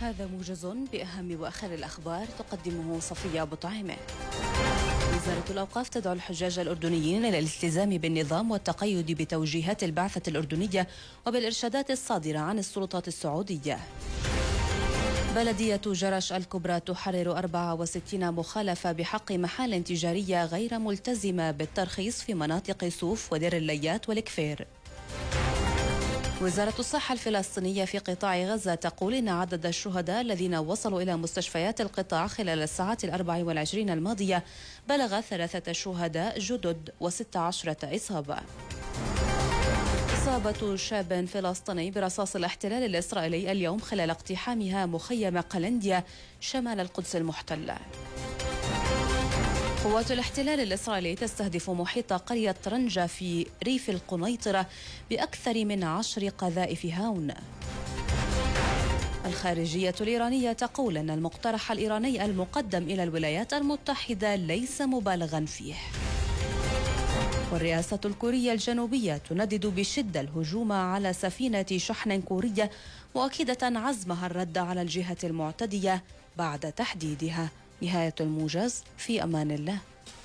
هذا موجز بأهم وآخر الأخبار تقدمه صفية أبو طعيمة. وزارة الأوقاف تدعو الحجاج الأردنيين إلى الالتزام بالنظام والتقيد بتوجيهات البعثة الأردنية وبالإرشادات الصادرة عن السلطات السعودية. بلدية جرش الكبرى تحرر 64 مخالفة بحق محال تجارية غير ملتزمة بالترخيص في مناطق سوف ودير الليات والكفير. وزارة الصحة الفلسطينية في قطاع غزة تقول إن عدد الشهداء الذين وصلوا إلى مستشفيات القطاع خلال الساعات 24 الماضية بلغ 3 شهداء جدد و16 إصابة. إصابة شاب فلسطيني برصاص الاحتلال الإسرائيلي اليوم خلال اقتحامها مخيم قلنديا شمال القدس المحتلة. قوات الاحتلال الإسرائيلي تستهدف محيط قرية رنجة في ريف القنيطرة بأكثر من 10 قذائف هاون. الخارجية الإيرانية تقول أن المقترح الإيراني المقدم إلى الولايات المتحدة ليس مبالغا فيه. والرئاسة الكورية الجنوبية تندد بشدة الهجوم على سفينة شحن كورية مؤكدة عزمها الرد على الجهة المعتدية بعد تحديدها. نهاية الموجز، في أمان الله.